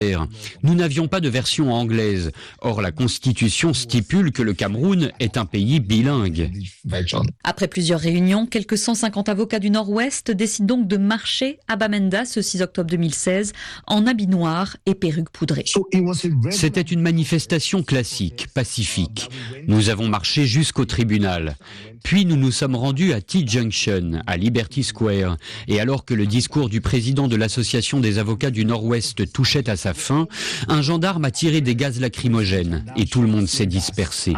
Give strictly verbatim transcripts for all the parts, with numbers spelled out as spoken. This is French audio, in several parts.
Nous n'avions pas de version anglaise. Or, la Constitution stipule que le Cameroun est un pays bilingue. Après plusieurs réunions, quelques cent cinquante avocats du Nord-Ouest décident donc de marcher à Bamenda ce six octobre deux mille seize en habit noir et perruque poudrée. C'était une manifestation classique, pacifique. Nous avons marché jusqu'au tribunal. Puis nous nous sommes rendus à T-Junction, à Liberty Square. Et alors que le discours du président de l'Association des avocats du Nord-Ouest touchait à sa fin, un gendarme a tiré des gaz lacrymogènes et tout le monde s'est dispersé.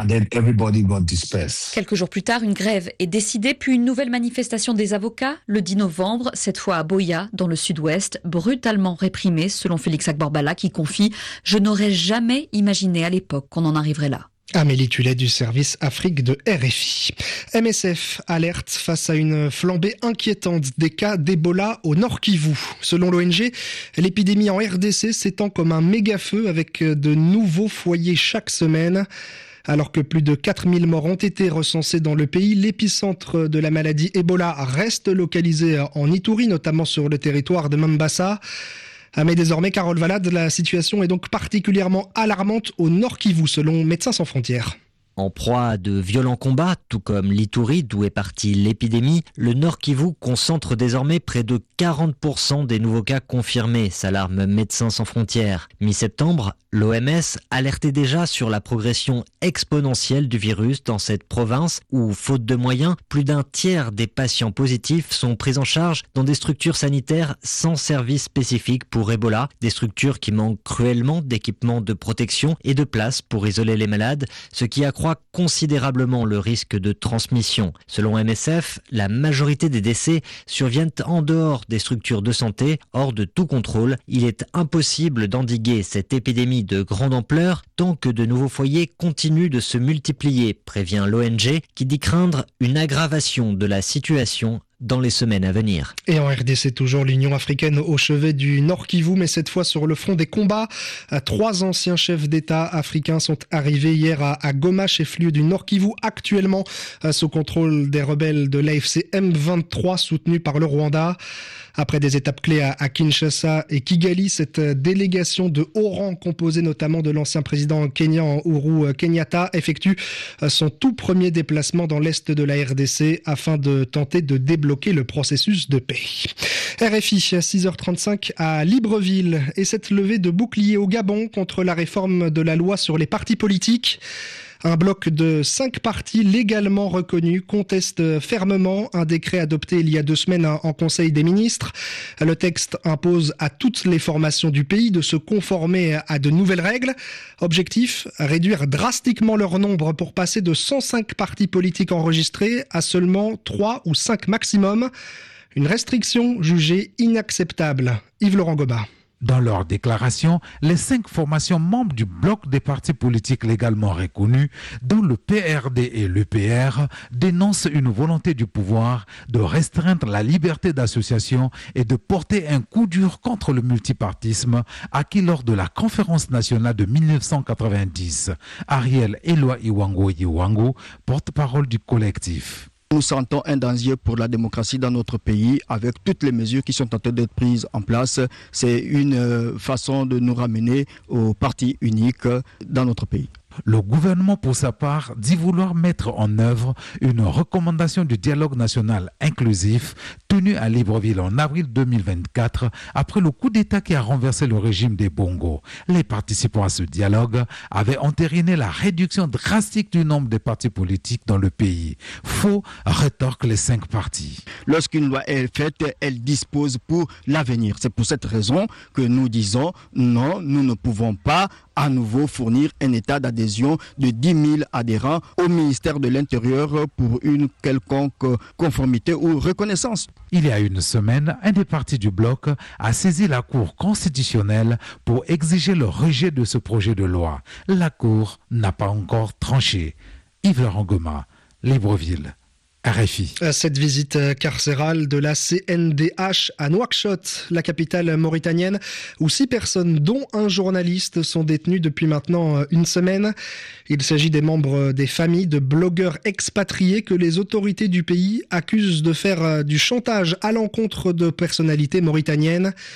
Quelques jours plus tard, une grève est décidée, puis une nouvelle manifestation des avocats, le dix novembre, cette fois à Boya, dans le sud-ouest, brutalement réprimée, selon Félix Akbarbala, qui confie « Je n'aurais jamais imaginé à l'époque qu'on en arriverait là ». Amélie Tullet du service Afrique de R F I. M S F alerte face à une flambée inquiétante des cas d'Ebola au Nord Kivu. Selon l'O N G, l'épidémie en R D C s'étend comme un méga-feu avec de nouveaux foyers chaque semaine. Alors que plus de quatre mille morts ont été recensés dans le pays, l'épicentre de la maladie Ebola reste localisé en Ituri, notamment sur le territoire de Mambasa. Mais désormais, Carole Valade, la situation est donc particulièrement alarmante au Nord Kivu, selon Médecins sans frontières. En proie à de violents combats, tout comme l'Ituri, d'où est partie l'épidémie, le Nord Kivu concentre désormais près de quarante pour cent des nouveaux cas confirmés, s'alarme Médecins sans frontières. Mi-septembre, l'O M S alertait déjà sur la progression exponentielle du virus dans cette province où, faute de moyens, plus d'un tiers des patients positifs sont pris en charge dans des structures sanitaires sans service spécifique pour Ebola, des structures qui manquent cruellement d'équipements de protection et de places pour isoler les malades, ce qui accroît considérablement le risque de transmission. Selon M S F, la majorité des décès surviennent en dehors des structures de santé, hors de tout contrôle. Il est impossible d'endiguer cette épidémie de grande ampleur tant que de nouveaux foyers continuent de se multiplier, prévient l'O N G, qui dit craindre une aggravation de la situation dans les semaines à venir. Et en R D C, toujours l'Union africaine au chevet du Nord Kivu, mais cette fois sur le front des combats. Trois anciens chefs d'État africains sont arrivés hier à Goma, chef-lieu du Nord Kivu, actuellement sous contrôle des rebelles de l'A F C M vingt-trois, soutenus par le Rwanda. Après des étapes clés à Kinshasa et Kigali, cette délégation de haut rang, composée notamment de l'ancien président kenyan Uhuru Kenyatta, effectue son tout premier déplacement dans l'est de la R D C afin de tenter de débloquer le processus de paix. R F I, à six heures trente-cinq à Libreville, et cette levée de bouclier au Gabon contre la réforme de la loi sur les partis politiques. Un bloc de cinq partis légalement reconnus conteste fermement un décret adopté il y a deux semaines en Conseil des ministres. Le texte impose à toutes les formations du pays de se conformer à de nouvelles règles. Objectif, réduire drastiquement leur nombre pour passer de cent cinq partis politiques enregistrés à seulement trois ou cinq maximum. Une restriction jugée inacceptable. Yves-Laurent Goba. Dans leur déclaration, les cinq formations membres du bloc des partis politiques légalement reconnus, dont le P R D et l'U P R, dénoncent une volonté du pouvoir de restreindre la liberté d'association et de porter un coup dur contre le multipartisme acquis lors de la conférence nationale de mille neuf cent quatre-vingt-dix. Ariel Eloi Iwango Iwango, porte-parole du collectif. Nous sentons un danger pour la démocratie dans notre pays avec toutes les mesures qui sont en train d'être prises en place. C'est une façon de nous ramener au parti unique dans notre pays. Le gouvernement, pour sa part, dit vouloir mettre en œuvre une recommandation du dialogue national inclusif tenue à Libreville en avril deux mille vingt-quatre après le coup d'État qui a renversé le régime des Bongo. Les participants à ce dialogue avaient entériné la réduction drastique du nombre de partis politiques dans le pays. Faux, rétorquent les cinq partis. Lorsqu'une loi est faite, elle dispose pour l'avenir. C'est pour cette raison que nous disons non, nous ne pouvons pas à nouveau fournir un état d'adhésion de dix mille adhérents au ministère de l'Intérieur pour une quelconque conformité ou reconnaissance. Il y a une semaine, un des partis du bloc a saisi la Cour constitutionnelle pour exiger le rejet de ce projet de loi. La Cour n'a pas encore tranché. Yves-Laurent Goba, Libreville. R F I. Cette visite carcérale de la C N D H à Nouakchott, la capitale mauritanienne, où six personnes, dont un journaliste, sont détenues depuis maintenant une semaine. Il s'agit des membres des familles de blogueurs expatriés que les autorités du pays accusent de faire du chantage à l'encontre de personnalités mauritaniennes.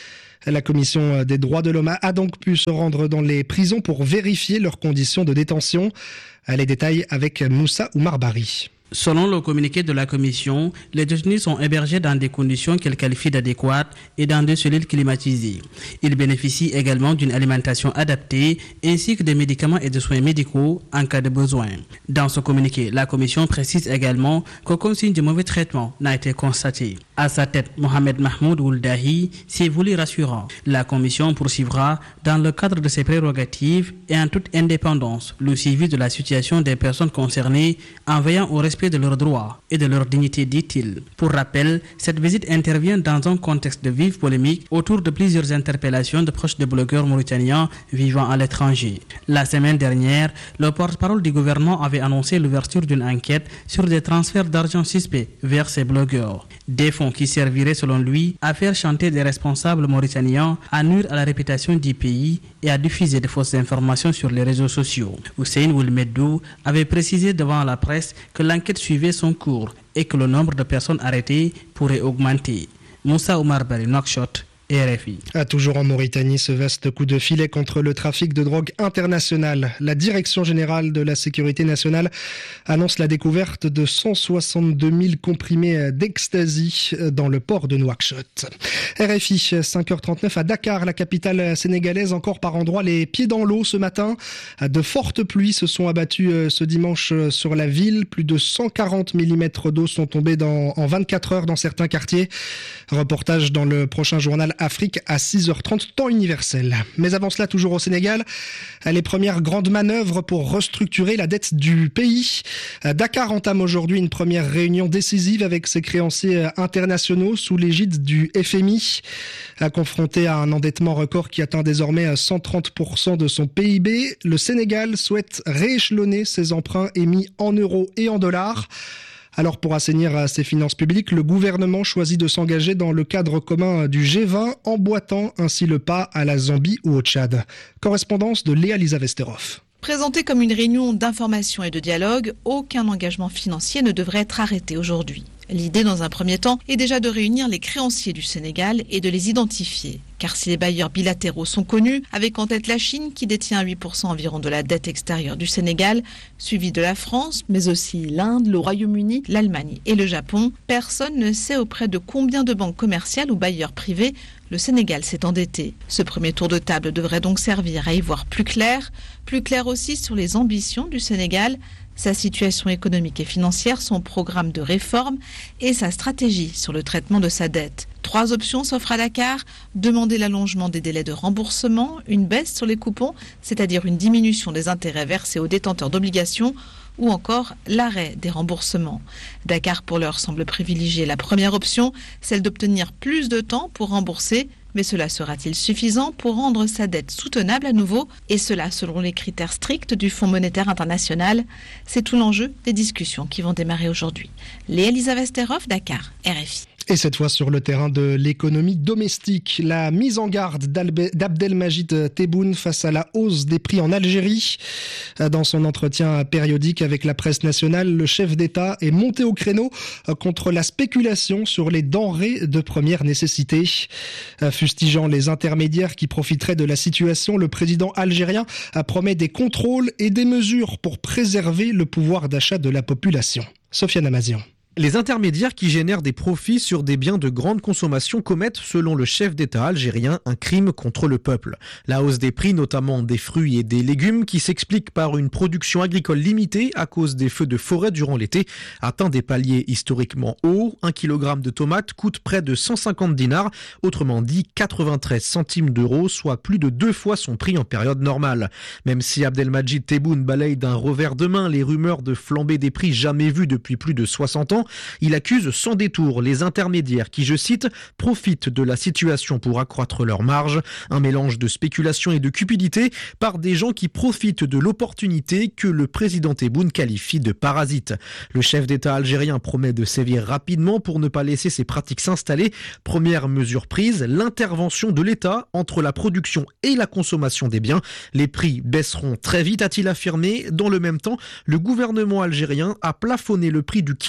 La commission des droits de l'homme a donc pu se rendre dans les prisons pour vérifier leurs conditions de détention. Les détails avec Moussa Oumar Bari. Selon le communiqué de la commission, les détenus sont hébergés dans des conditions qu'elle qualifie d'adéquates et dans des cellules climatisées. Ils bénéficient également d'une alimentation adaptée ainsi que des médicaments et des soins médicaux en cas de besoin. Dans ce communiqué, la commission précise également qu'aucun signe de mauvais traitement n'a été constaté. À sa tête, Mohamed Mahmoud Ouldahi s'est voulu rassurant. La commission poursuivra, dans le cadre de ses prérogatives et en toute indépendance, le suivi de la situation des personnes concernées en veillant au respect de leurs droits et de leur dignité, dit-il. Pour rappel, cette visite intervient dans un contexte de vive polémique autour de plusieurs interpellations de proches de blogueurs mauritaniens vivant à l'étranger. La semaine dernière, le porte-parole du gouvernement avait annoncé l'ouverture d'une enquête sur des transferts d'argent suspects vers ces blogueurs. Des fonds qui serviraient, selon lui, à faire chanter des responsables mauritaniens, à nuire à la réputation du pays et à diffuser de fausses informations sur les réseaux sociaux. Hussein Oulmedou avait précisé devant la presse que l'enquête suivait son cours et que le nombre de personnes arrêtées pourrait augmenter. Moussa Oumar Bari, Nouakchott, R F I. À toujours en Mauritanie, ce vaste coup de filet contre le trafic de drogue international. La Direction générale de la sécurité nationale annonce la découverte de cent soixante-deux mille comprimés d'ecstasy dans le port de Nouakchott. R F I, cinq heures trente-neuf à Dakar, la capitale sénégalaise, encore par endroits les pieds dans l'eau ce matin. De fortes pluies se sont abattues ce dimanche sur la ville. Plus de cent quarante millimètres d'eau sont tombés dans, en vingt-quatre heures dans certains quartiers. Reportage dans le prochain journal Afrique à six heures trente, temps universel. Mais avant cela, toujours au Sénégal, les premières grandes manœuvres pour restructurer la dette du pays. Dakar entame aujourd'hui une première réunion décisive avec ses créanciers internationaux sous l'égide du F M I. Confronté à un endettement record qui atteint désormais cent trente pour cent de son P I B, le Sénégal souhaite rééchelonner ses emprunts émis en euros et en dollars. Alors pour assainir ses finances publiques, le gouvernement choisit de s'engager dans le cadre commun du G vingt, emboîtant ainsi le pas à la Zambie ou au Tchad. Correspondance de Léa Lisa Vesterhoff. Présenté comme une réunion d'information et de dialogue, aucun engagement financier ne devrait être arrêté aujourd'hui. L'idée, dans un premier temps, est déjà de réunir les créanciers du Sénégal et de les identifier. Car si les bailleurs bilatéraux sont connus, avec en tête la Chine qui détient huit pour cent environ de la dette extérieure du Sénégal, suivi de la France, mais aussi l'Inde, le Royaume-Uni, l'Allemagne et le Japon, personne ne sait auprès de combien de banques commerciales ou bailleurs privés le Sénégal s'est endetté. Ce premier tour de table devrait donc servir à y voir plus clair, plus clair aussi sur les ambitions du Sénégal, sa situation économique et financière, son programme de réforme et sa stratégie sur le traitement de sa dette. Trois options s'offrent à Dakar, demander l'allongement des délais de remboursement, une baisse sur les coupons, c'est-à-dire une diminution des intérêts versés aux détenteurs d'obligations, ou encore l'arrêt des remboursements. Dakar, pour l'heure, semble privilégier la première option, celle d'obtenir plus de temps pour rembourser. Mais cela sera-t-il suffisant pour rendre sa dette soutenable à nouveau? Et cela selon les critères stricts du Fonds monétaire international. C'est tout l'enjeu des discussions qui vont démarrer aujourd'hui. Léa Lisa Vesterhoff, Dakar, R F I. Et cette fois sur le terrain de l'économie domestique, la mise en garde d'Abdelmajid Tebboune face à la hausse des prix en Algérie. Dans son entretien périodique avec la presse nationale, le chef d'État est monté au créneau contre la spéculation sur les denrées de première nécessité. Fustigeant les intermédiaires qui profiteraient de la situation, le président algérien promet des contrôles et des mesures pour préserver le pouvoir d'achat de la population. Sofiane Amazian. Les intermédiaires qui génèrent des profits sur des biens de grande consommation commettent, selon le chef d'État algérien, un crime contre le peuple. La hausse des prix, notamment des fruits et des légumes, qui s'explique par une production agricole limitée à cause des feux de forêt durant l'été, atteint des paliers historiquement hauts. Un kilogramme de tomates coûte près de cent cinquante dinars, autrement dit quatre-vingt-treize centimes d'euros, soit plus de deux fois son prix en période normale. Même si Abdelmajid Tebboune balaye d'un revers de main les rumeurs de flambée des prix jamais vues depuis plus de soixante ans, il accuse sans détour les intermédiaires qui, je cite, profitent de la situation pour accroître leurs marges. Un mélange de spéculation et de cupidité par des gens qui profitent de l'opportunité que le président Tebboune qualifie de parasite. Le chef d'État algérien promet de sévir rapidement pour ne pas laisser ces pratiques s'installer. Première mesure prise, l'intervention de l'État entre la production et la consommation des biens. Les prix baisseront très vite, a-t-il affirmé. Dans le même temps, le gouvernement algérien a plafonné le prix du kilo de pommes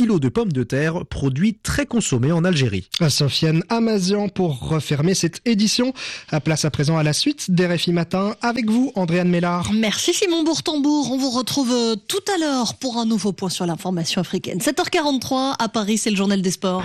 pommes de terre, produit très consommé en Algérie. Sofiane Amazian pour refermer cette édition. À place à présent à la suite d'R F I Matin avec vous, Andréane Mélard. Merci Simon Bourtambour. On vous retrouve tout à l'heure pour un nouveau point sur l'information africaine. sept heures quarante-trois à Paris, c'est le journal des sports.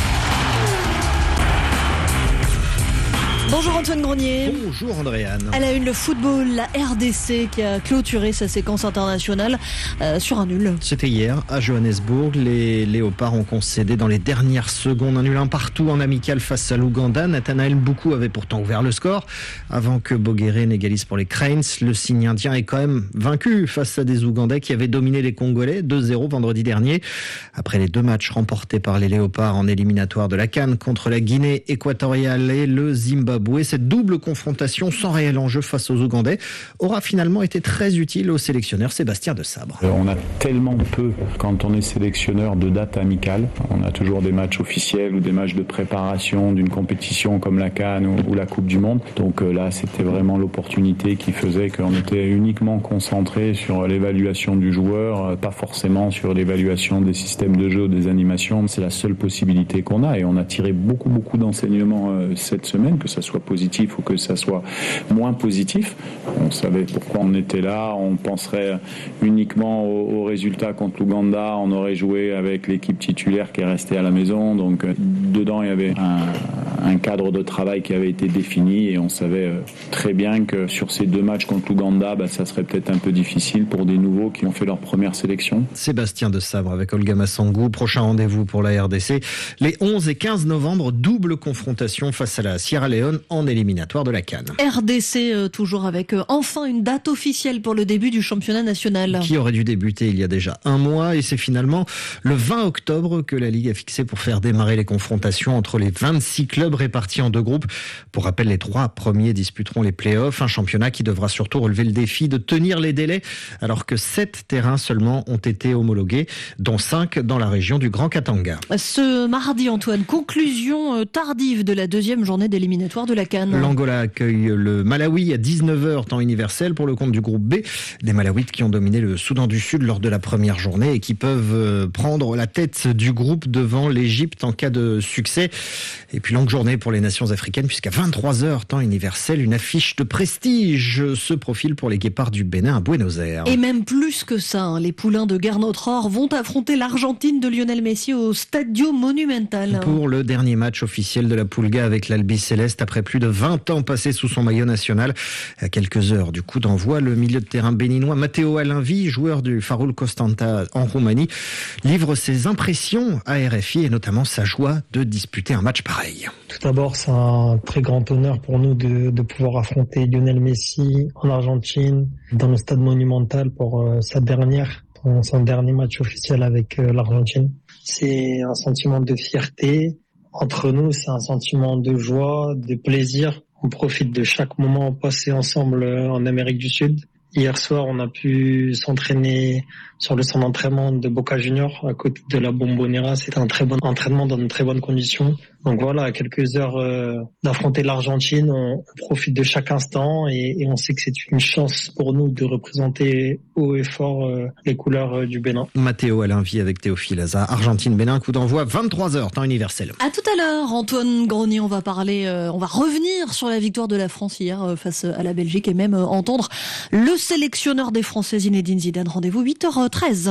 Bonjour Antoine Grenier. Bonjour Andréane. À la une, le football, la R D C qui a clôturé sa séquence internationale euh, sur un nul. C'était hier à Johannesburg. Les Léopards ont concédé dans les dernières secondes un nul un partout en amical face à l'Ouganda. Nathanaël Mboukou avait pourtant ouvert le score avant que Boguéré n'égalise pour les Cranes. Le signe indien est quand même vaincu face à des Ougandais qui avaient dominé les Congolais deux zéro vendredi dernier. Après les deux matchs remportés par les Léopards en éliminatoire de la CAN contre la Guinée équatoriale et le Zimbabwe, cette double confrontation sans réel enjeu face aux Ougandais aura finalement été très utile au sélectionneur Sébastien Desabre. On a tellement peu, quand on est sélectionneur, de dates amicales. On a toujours des matchs officiels ou des matchs de préparation d'une compétition comme la CAN ou, ou la Coupe du Monde. Donc là, c'était vraiment l'opportunité qui faisait qu'on était uniquement concentré sur l'évaluation du joueur, pas forcément sur l'évaluation des systèmes de jeu ou des animations. C'est la seule possibilité qu'on a et on a tiré beaucoup, beaucoup d'enseignements euh, cette semaine, que ça soit positif ou que ça soit moins positif. On savait pourquoi on était là, on penserait uniquement aux, aux résultats contre l'Ouganda, on aurait joué avec l'équipe titulaire qui est restée à la maison, donc dedans il y avait un, un cadre de travail qui avait été défini et on savait très bien que sur ces deux matchs contre l'Ouganda, bah, ça serait peut-être un peu difficile pour des nouveaux qui ont fait leur première sélection. Sébastien Desabre avec Olga Massangou, prochain rendez-vous pour la R D C, les onze et quinze novembre, double confrontation face à la Sierra Leone en éliminatoire de la CAN. R D C euh, toujours avec euh, enfin une date officielle pour le début du championnat national. Qui aurait dû débuter il y a déjà un mois et c'est finalement le vingt octobre que la Ligue a fixé pour faire démarrer les confrontations entre les vingt-six clubs répartis en deux groupes. Pour rappel, les trois premiers disputeront les play-offs, un championnat qui devra surtout relever le défi de tenir les délais alors que sept terrains seulement ont été homologués, dont cinq dans la région du Grand Katanga. Ce mardi, Antoine, conclusion tardive de la deuxième journée d'éliminatoire de la CAN. L'Angola accueille le Malawi à dix-neuf heures temps universel pour le compte du groupe B. Des Malawites qui ont dominé le Soudan du Sud lors de la première journée et qui peuvent prendre la tête du groupe devant l'Égypte en cas de succès. Et puis longue journée pour les nations africaines puisqu'à vingt-trois heures temps universel, une affiche de prestige se profile pour les Guépards du Bénin à Buenos Aires. Et même plus que ça, hein, les poulains de Gernot-Rohr vont affronter l'Argentine de Lionel Messi au Stadio Monumental. Pour le dernier match officiel de la Pulga avec l'Albi Céleste après plus de vingt ans passés sous son maillot national. À quelques heures du coup d'envoi, le milieu de terrain béninois Matteo Alinvi, joueur du Farul Constanta en Roumanie, livre ses impressions à R F I et notamment sa joie de disputer un match pareil. Tout d'abord, c'est un très grand honneur pour nous de, de pouvoir affronter Lionel Messi en Argentine, dans le stade monumental pour euh, sa dernière, pour son dernier match officiel avec euh, l'Argentine. C'est un sentiment de fierté. Entre nous, c'est un sentiment de joie, de plaisir. On profite de chaque moment passé ensemble en Amérique du Sud. Hier soir, on a pu s'entraîner sur le centre d'entraînement de Boca Juniors à côté de la Bombonera. C'était un très bon entraînement dans de très bonnes conditions. Donc voilà, à quelques heures euh, d'affronter l'Argentine, on, on profite de chaque instant et, et on sait que c'est une chance pour nous de représenter haut et fort euh, les couleurs euh, du Bénin. Matteo Alinvi avec Théophile Hazard. Argentine-Bénin, coup d'envoi vingt-trois heures, temps universel. À tout à l'heure, Antoine Grenier, on va parler, euh, on va revenir sur la victoire de la France hier euh, face à la Belgique et même euh, entendre le sélectionneur des Français Zinedine Zidane. Rendez-vous huit heures treize.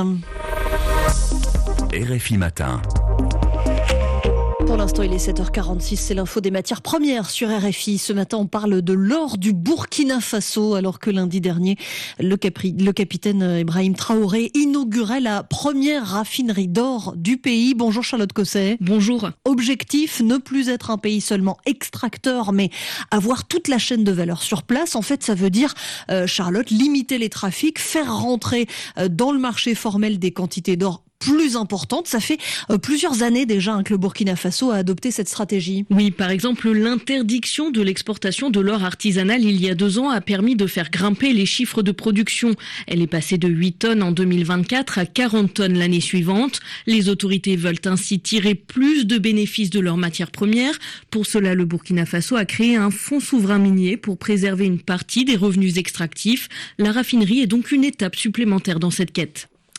R F I Matin. Pour l'instant, il est sept heures quarante-six, c'est l'info des matières premières sur R F I. Ce matin, on parle de l'or du Burkina Faso, alors que lundi dernier, le, capri, le capitaine Ibrahim Traoré inaugurait la première raffinerie d'or du pays. Bonjour Charlotte Cosset. Bonjour. Objectif, ne plus être un pays seulement extracteur, mais avoir toute la chaîne de valeur sur place. En fait, ça veut dire, euh, Charlotte, limiter les trafics, faire rentrer euh, dans le marché formel des quantités d'or plus importante. Ça fait euh, plusieurs années déjà hein, que le Burkina Faso a adopté cette stratégie. Oui, par exemple, l'interdiction de l'exportation de l'or artisanal il y a deux ans a permis de faire grimper les chiffres de production. Elle est passée de huit tonnes en deux mille vingt-quatre à quarante tonnes l'année suivante. Les autorités veulent ainsi tirer plus de bénéfices de leurs matières premières. Pour cela, le Burkina Faso a créé un fonds souverain minier pour préserver une partie des revenus extractifs. La raffinerie est donc une étape supplémentaire dans cette quête.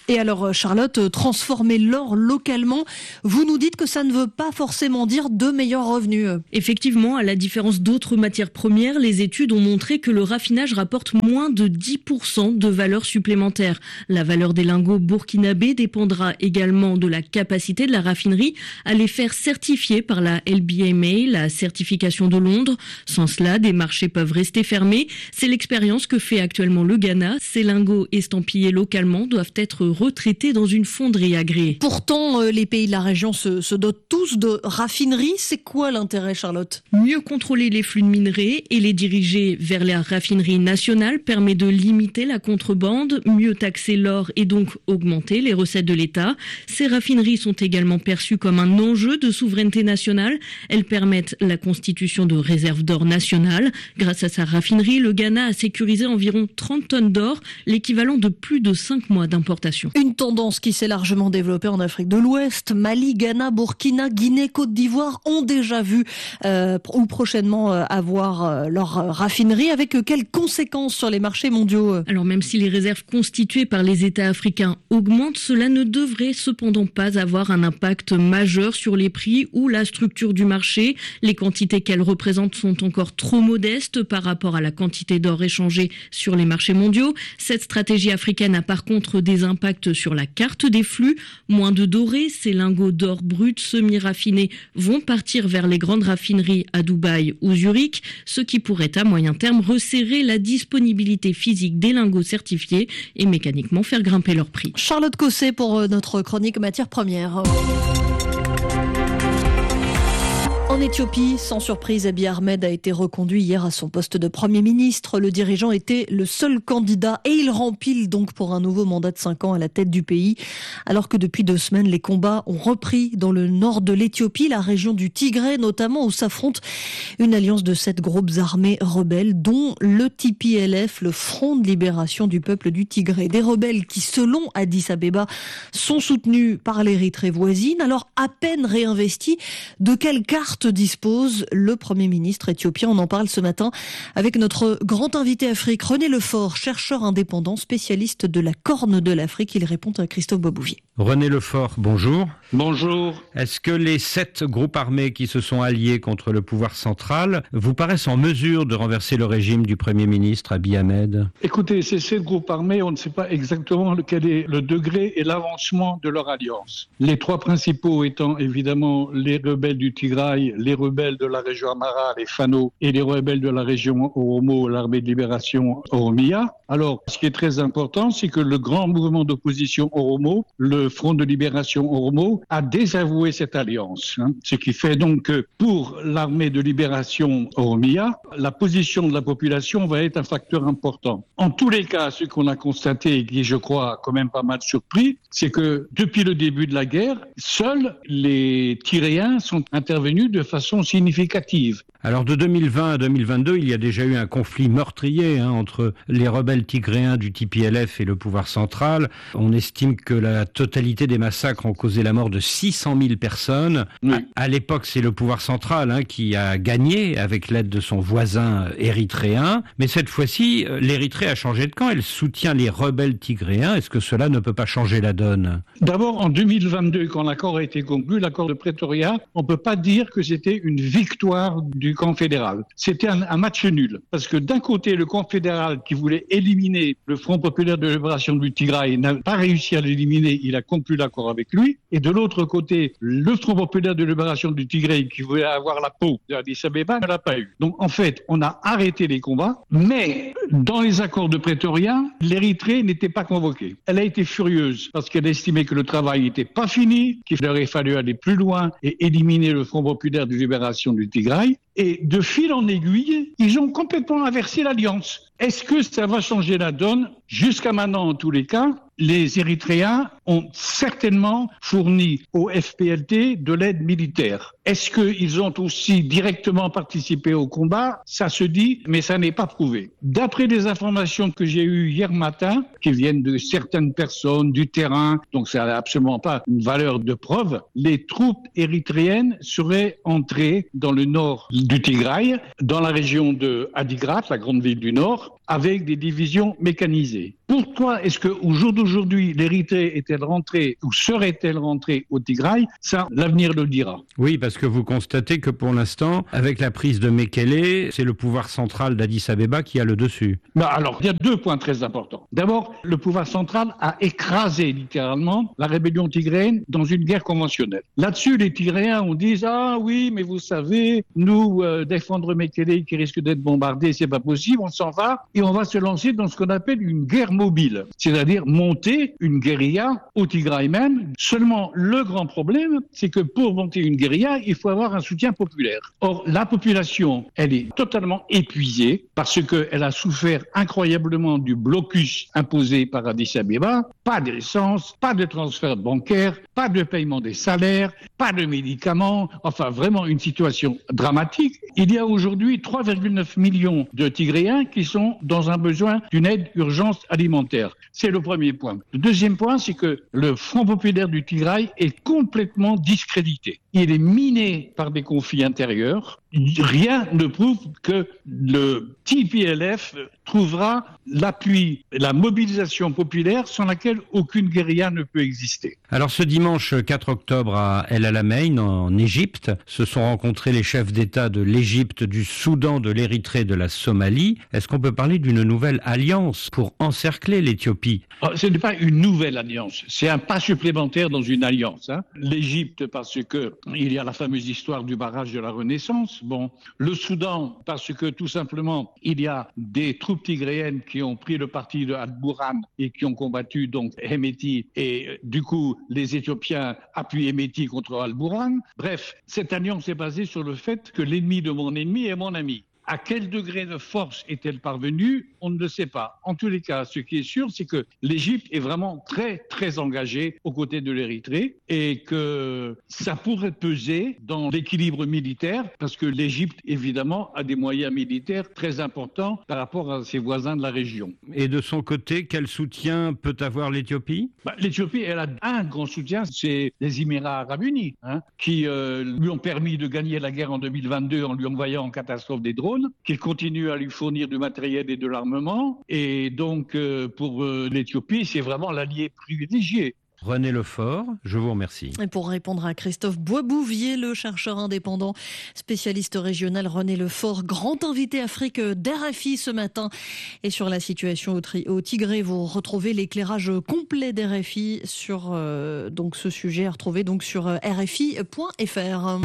Et alors Charlotte, transformer l'or localement, vous nous dites que ça ne veut pas forcément dire de meilleurs revenus. Effectivement, à la différence d'autres matières premières, les études ont montré que le raffinage rapporte moins de dix pour cent de valeur supplémentaire. La valeur des lingots burkinabés dépendra également de la capacité de la raffinerie à les faire certifier par la L B M A, la certification de Londres. Sans cela, des marchés peuvent rester fermés. C'est l'expérience que fait actuellement le Ghana. Ces lingots estampillés localement doivent être retraités dans une fonderie agréée. Pourtant, euh, les pays de la région se, se dotent tous de raffineries. C'est quoi l'intérêt, Charlotte ? Mieux contrôler les flux de minerais et les diriger vers la raffinerie nationale permet de limiter la contrebande, mieux taxer l'or et donc augmenter les recettes de l'État. Ces raffineries sont également perçues comme un enjeu de souveraineté nationale. Elles permettent la constitution de réserves d'or nationales. Grâce à sa raffinerie, le Ghana a sécurisé environ trente tonnes d'or, l'équivalent de plus de cinq mois d'importation. Une tendance qui s'est largement développée en Afrique de l'Ouest. Mali, Ghana, Burkina, Guinée, Côte d'Ivoire ont déjà vu euh, ou prochainement euh, avoir euh, leur euh, raffinerie. Avec euh, quelles conséquences sur les marchés mondiaux ? Alors même si les réserves constituées par les États africains augmentent, cela ne devrait cependant pas avoir un impact majeur sur les prix ou la structure du marché. Les quantités qu'elles représentent sont encore trop modestes par rapport à la quantité d'or échangée sur les marchés mondiaux. Cette stratégie africaine a par contre des impacts sur la carte des flux. Moins de doré, ces lingots d'or brut semi-raffinés vont partir vers les grandes raffineries à Dubaï ou Zurich, ce qui pourrait à moyen terme resserrer la disponibilité physique des lingots certifiés et mécaniquement faire grimper leur prix. Charlotte Cosset pour notre chronique matières premières. En Éthiopie, sans surprise, Abiy Ahmed a été reconduit hier à son poste de Premier ministre. Le dirigeant était le seul candidat et il rempile donc pour un nouveau mandat de cinq ans à la tête du pays. Alors que depuis deux semaines, les combats ont repris dans le nord de l'Éthiopie, la région du Tigré notamment, où s'affronte une alliance de sept groupes armés rebelles, dont le T P L F, le Front de libération du peuple du Tigré. Des rebelles qui, selon Addis Abeba, sont soutenus par l'Érythrée voisine. Alors, à peine réinvesti, de quelle carte dispose le Premier ministre éthiopien? On en parle ce matin avec notre grand invité Afrique, René Lefort, chercheur indépendant, spécialiste de la Corne de l'Afrique. Il répond à Christophe Babouvier. René Lefort, bonjour. Bonjour. Est-ce que les sept groupes armés qui se sont alliés contre le pouvoir central vous paraissent en mesure de renverser le régime du Premier ministre Abiy Ahmed? Écoutez, ces sept groupes armés, on ne sait pas exactement quel est le degré et l'avancement de leur alliance. Les trois principaux étant évidemment les rebelles du Tigray, les rebelles de la région Amhara, les Fano, et les rebelles de la région Oromo, l'armée de libération Oromia. Alors, ce qui est très important, c'est que le grand mouvement d'opposition Oromo, le Front de libération Oromo, a désavoué cette alliance. Hein. Ce qui fait donc que pour l'armée de libération Oromia, la position de la population va être un facteur important. En tous les cas, ce qu'on a constaté, et qui je crois a quand même pas mal surpris, c'est que depuis le début de la guerre, seuls les Tyréens sont intervenus de façon significative. Alors de deux mille vingt à deux mille vingt-deux, il y a déjà eu un conflit meurtrier hein, entre les rebelles tigréens du T P L F et le pouvoir central. On estime que la totalité des massacres ont causé la mort de six cent mille personnes. Oui. À, à l'époque, c'est le pouvoir central hein, qui a gagné avec l'aide de son voisin érythréen. Mais cette fois-ci, l'Érythrée a changé de camp. Elle soutient les rebelles tigréens. Est-ce que cela ne peut pas changer la donne? D'abord, en deux mille vingt-deux, quand l'accord a été conclu, l'accord de Pretoria, on ne peut pas dire que c'était une victoire du camp fédéral. C'était un, un match nul. Parce que d'un côté, le camp fédéral qui voulait éliminer le Front populaire de libération du Tigray n'a pas réussi à l'éliminer. Il a conclu l'accord avec lui. Et de l'autre côté, le Front populaire de libération du Tigray qui voulait avoir la peau d'Addis Abeba ne l'a pas eu. Donc en fait, on a arrêté les combats. Mais dans les accords de Pretoria, l'Érythrée n'était pas convoquée. Elle a été furieuse parce qu'elle estimait que le travail n'était pas fini, qu'il aurait fallu aller plus loin et éliminer le Front populaire de libération du Tigray. Et de fil en aiguille, ils ont complètement inversé l'alliance. Est-ce que ça va changer la donne? Jusqu'à maintenant, en tous les cas, les Érythréens ont certainement fourni au F P L T de l'aide militaire. Est-ce qu'ils ont aussi directement participé au combat? Ça se dit, mais ça n'est pas prouvé. D'après les informations que j'ai eues hier matin, qui viennent de certaines personnes du terrain, donc ça n'a absolument pas une valeur de preuve, les troupes érythréennes seraient entrées dans le nord du Tigray, dans la région de Adigrat, la grande ville du nord, avec des divisions mécanisées. Pourquoi est-ce qu'au jour d'aujourd'hui, l'Érythrée est-elle rentrée ou serait-elle rentrée au Tigray? Ça, l'avenir le dira. Oui, parce que vous constatez que pour l'instant, avec la prise de Mekele, c'est le pouvoir central d'Addis Abeba qui a le dessus. Bah alors, il y a deux points très importants. D'abord, le pouvoir central a écrasé littéralement la rébellion tigréenne dans une guerre conventionnelle. Là-dessus, les Tigréens ont dit « Ah oui, mais vous savez, nous, euh, défendre Mekele qui risque d'être bombardé, c'est pas possible, on s'en va et on va se lancer dans ce qu'on appelle une guerre mobile, c'est-à-dire monter une guérilla au Tigray même. Seulement, le grand problème, c'est que pour monter une guérilla, il faut avoir un soutien populaire. Or, la population, elle est totalement épuisée parce qu'elle a souffert incroyablement du blocus imposé par Addis Abeba. Pas d'essence, pas de transfert bancaire, pas de paiement des salaires, pas de médicaments, enfin vraiment une situation dramatique. Il y a aujourd'hui trois virgule neuf millions de Tigréens qui sont dans un besoin d'une aide urgence alimentaire. C'est le premier point. Le deuxième point, c'est que le Front populaire du Tigray est complètement discrédité. Il est miné par des conflits intérieurs. Rien ne prouve que le T P L F trouvera l'appui, la mobilisation populaire sans laquelle aucune guérilla ne peut exister. Alors ce dimanche quatre octobre à El Alamein, en Égypte, se sont rencontrés les chefs d'État de l'Égypte, du Soudan, de l'Érythrée, de la Somalie. Est-ce qu'on peut parler d'une nouvelle alliance pour encercler l'Éthiopie? Oh, ce n'est pas une nouvelle alliance, c'est un pas supplémentaire dans une alliance. Hein. L'Égypte parce que il y a la fameuse histoire du barrage de la Renaissance. Bon, le Soudan parce que tout simplement il y a des troupes tigréennes qui ont pris le parti de Al-Burhan et qui ont combattu donc Hemeti et du coup les Éthiopiens appuient Hemeti contre Al-Burhan. Bref, cette alliance est basée sur le fait que l'ennemi de mon ennemi est mon ami. À quel degré de force est-elle parvenue? On ne le sait pas. En tous les cas, ce qui est sûr, c'est que l'Égypte est vraiment très, très engagée aux côtés de l'Érythrée et que ça pourrait peser dans l'équilibre militaire parce que l'Égypte, évidemment, a des moyens militaires très importants par rapport à ses voisins de la région. Et de son côté, quel soutien peut avoir l'Éthiopie? Bah, L'Éthiopie, elle a un grand soutien, c'est les Émirats arabes unis, hein, qui euh, lui ont permis de gagner la guerre en deux mille vingt-deux en lui envoyant en catastrophe des drones, qu'il continue à lui fournir du matériel et de l'armement. Et donc, euh, pour euh, l'Éthiopie, c'est vraiment l'allié privilégié. René Lefort, je vous remercie. Et pour répondre à Christophe Boisbouvier, le chercheur indépendant, spécialiste régional René Lefort, grand invité Afrique d'R F I ce matin. Et sur la situation au, tri- au Tigré, vous retrouvez l'éclairage complet d'R F I sur euh, donc ce sujet à retrouver donc sur r f i point f r.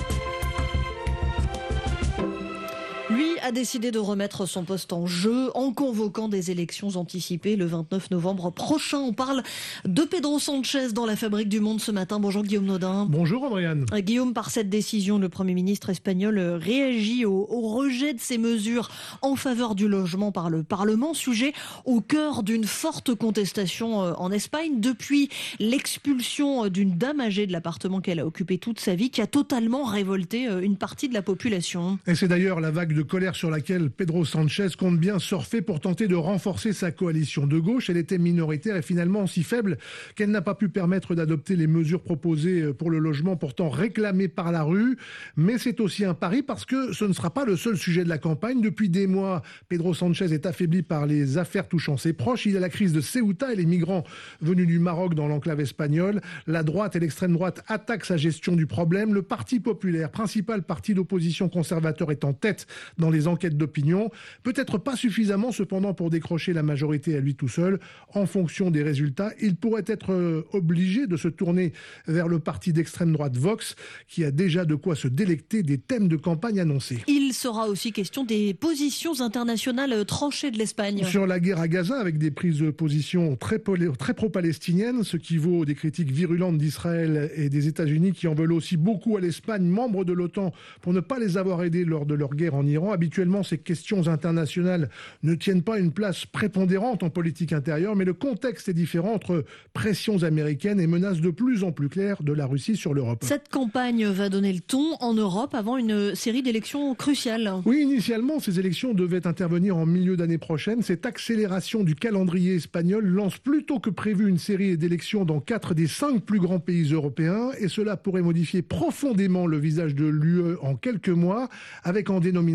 Lui a décidé de remettre son poste en jeu en convoquant des élections anticipées le vingt-neuf novembre prochain. On parle de Pedro Sanchez dans la Fabrique du Monde ce matin. Bonjour Guillaume Nodin. Bonjour Andréane. Guillaume, par cette décision, le Premier ministre espagnol réagit au, au rejet de ces mesures en faveur du logement par le Parlement, sujet au cœur d'une forte contestation en Espagne depuis l'expulsion d'une dame âgée de l'appartement qu'elle a occupé toute sa vie, qui a totalement révolté une partie de la population. Et c'est d'ailleurs la vague de colère sur laquelle Pedro Sanchez compte bien surfer pour tenter de renforcer sa coalition de gauche. Elle était minoritaire et finalement si faible qu'elle n'a pas pu permettre d'adopter les mesures proposées pour le logement pourtant réclamées par la rue. Mais c'est aussi un pari parce que ce ne sera pas le seul sujet de la campagne. Depuis des mois, Pedro Sanchez est affaibli par les affaires touchant ses proches. Il y a la crise de Ceuta et les migrants venus du Maroc dans l'enclave espagnole. La droite et l'extrême droite attaquent sa gestion du problème. Le Parti populaire, principal parti d'opposition conservateur, est en tête dans les enquêtes d'opinion. Peut-être pas suffisamment cependant pour décrocher la majorité à lui tout seul. En fonction des résultats, il pourrait être obligé de se tourner vers le parti d'extrême droite Vox, qui a déjà de quoi se délecter des thèmes de campagne annoncés. Il sera aussi question des positions internationales tranchées de l'Espagne. Sur la guerre à Gaza, avec des prises de position très, très pro-palestiniennes, ce qui vaut des critiques virulentes d'Israël et des États-Unis, qui en veulent aussi beaucoup à l'Espagne, membre de l'OTAN, pour ne pas les avoir aidés lors de leur guerre en Iran. Habituellement, ces questions internationales ne tiennent pas une place prépondérante en politique intérieure, mais le contexte est différent entre pressions américaines et menaces de plus en plus claires de la Russie sur l'Europe. Cette campagne va donner le ton en Europe avant une série d'élections cruciales. Oui, initialement, ces élections devaient intervenir en milieu d'année prochaine. Cette accélération du calendrier espagnol lance plus tôt que prévu une série d'élections dans quatre des cinq plus grands pays européens, et cela pourrait modifier profondément le visage de l'U E en quelques mois, avec en dénominateur commun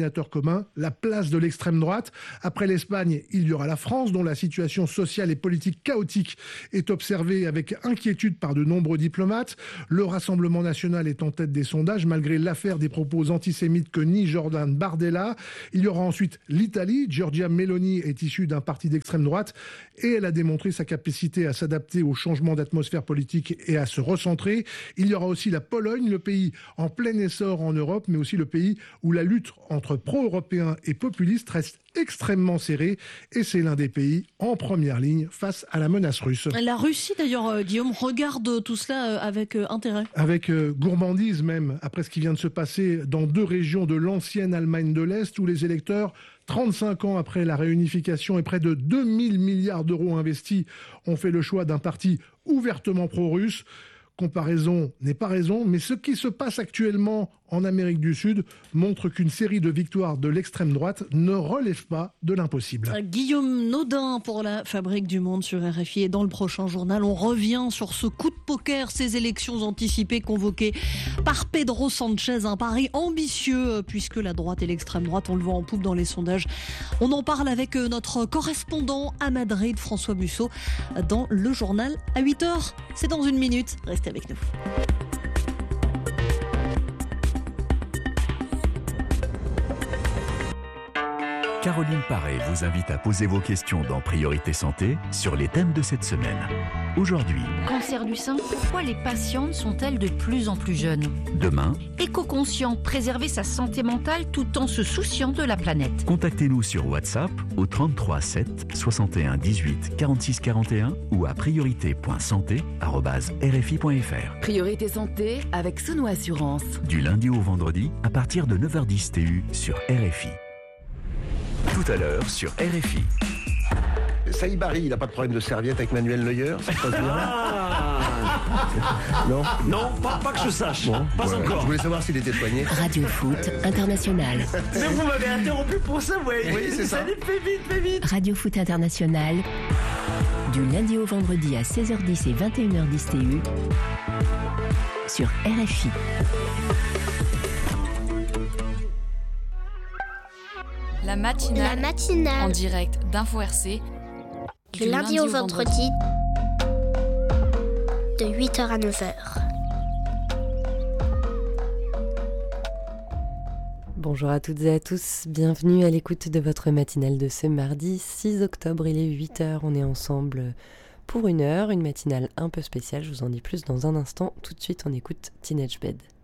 demain la place de l'extrême droite. Après l'Espagne, il y aura la France, dont la situation sociale et politique chaotique est observée avec inquiétude par de nombreux diplomates. Le Rassemblement national est en tête des sondages, malgré l'affaire des propos antisémites que nie Jordan Bardella. Il y aura ensuite l'Italie. Giorgia Meloni est issue d'un parti d'extrême droite et elle a démontré sa capacité à s'adapter au changement d'atmosphère politique et à se recentrer. Il y aura aussi la Pologne, le pays en plein essor en Europe, mais aussi le pays où la lutte entre pro-européens et populistes reste extrêmement serrée, et c'est l'un des pays en première ligne face à la menace russe. La Russie d'ailleurs, euh, Guillaume, regarde tout cela euh, avec euh, intérêt. Avec euh, gourmandise même, après ce qui vient de se passer dans deux régions de l'ancienne Allemagne de l'Est, où les électeurs, trente-cinq ans après la réunification et près de deux mille milliards d'euros investis, ont fait le choix d'un parti ouvertement pro-russe. Comparaison n'est pas raison, mais ce qui se passe actuellement en Amérique du Sud montre qu'une série de victoires de l'extrême droite ne relève pas de l'impossible. Guillaume Naudin pour la Fabrique du Monde sur R F I, et dans le prochain journal, on revient sur ce coup de poker, ces élections anticipées convoquées par Pedro Sanchez, un pari ambitieux puisque la droite et l'extrême droite, on le voit en poupe dans les sondages. On en parle avec notre correspondant à Madrid, François Musso, dans le journal à huit heures. C'est dans une minute, restez avec nous. Caroline Paré vous invite à poser vos questions dans Priorité Santé sur les thèmes de cette semaine. Aujourd'hui, cancer du sein, pourquoi les patientes sont-elles de plus en plus jeunes? Demain, éco-conscient, préserver sa santé mentale tout en se souciant de la planète. Contactez-nous sur WhatsApp au trente-trois sept soixante et un dix-huit quarante-six quarante et un ou à priorité point santé arobase r f i point f r. Priorité Santé avec Souno Assurance. Du lundi au vendredi à partir de neuf heures dix T U sur R F I. Tout à l'heure sur R F I. Saïd Barry, il n'a pas de problème de serviette avec Manuel Neuer, ça se passe bien? Non, non, pas, pas que je sache, bon, pas voilà. encore. Je voulais savoir s'il était soigné. Radio Foot International. Mais vous m'avez interrompu pour ça, ouais. Oui, c'est ça. Allez, fais vite, fais vite. Radio Foot International, du lundi au vendredi à seize heures dix et vingt et une heures dix T U sur R F I. La matinale, La matinale en direct d'Info R C, du lundi, lundi au vendredi, de huit heures à neuf heures. Bonjour à toutes et à tous, bienvenue à l'écoute de votre matinale de ce mardi six octobre, il est huit heures, on est ensemble pour une heure, une matinale un peu spéciale, je vous en dis plus dans un instant, tout de suite on écoute Teenage Bed.